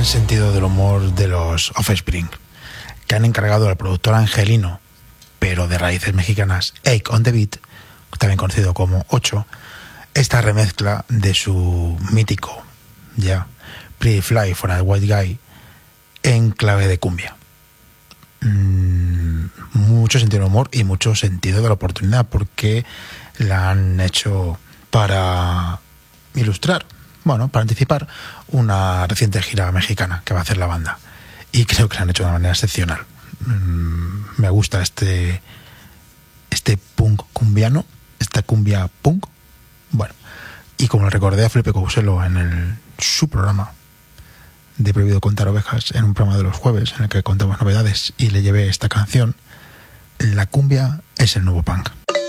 sentido del humor de los Offspring, que han encargado al productor angelino, pero de raíces mexicanas, Ache on the Beat, también conocido como 8, esta remezcla de su mítico, ya, Pretty Fly for a White Guy, en clave de cumbia. Mucho sentido del humor y mucho sentido de la oportunidad, porque la han hecho para ilustrar, bueno, para anticipar una reciente gira mexicana que va a hacer la banda, y creo que la han hecho de una manera excepcional. Me gusta este punk cumbiano, esta cumbia punk. Bueno, y como le recordé a Felipe Couselo en su programa de Prohibido Contar Ovejas, en un programa de los jueves en el que contamos novedades, y le llevé esta canción, la cumbia es el nuevo punk.